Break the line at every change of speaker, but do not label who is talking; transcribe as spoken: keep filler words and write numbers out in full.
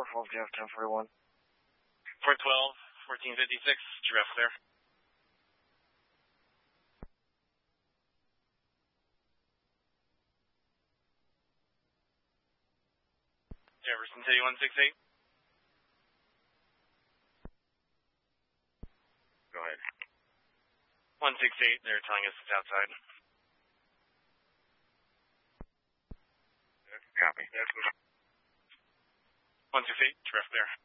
four twelve, Jeff, ten forty-one.
four twelve, fourteen fifty-six, Giraffe clear. Jefferson City one six eight.
Go ahead.
one six eight, they're telling us it's outside.
Copy.
one six eight, Giraffe clear.